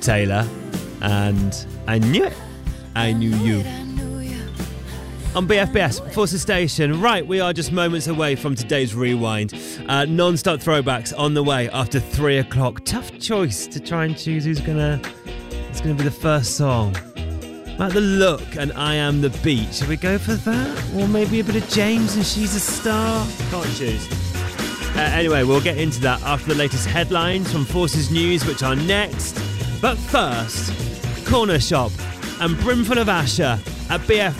Taylor, and I knew it. I knew you. On BFBS, Forces Station. Right, we are just moments away from today's rewind. Non-stop throwbacks on the way after 3 o'clock. Tough choice to try and choose who's gonna be the first song. Like The Look and I Am the Beat. Should we go for that? Or maybe a bit of James and She's a Star? Can't choose. Anyway, we'll get into that after the latest headlines from Forces News, which are next. But first, Corner Shop and Brimful of Asher at BFBS.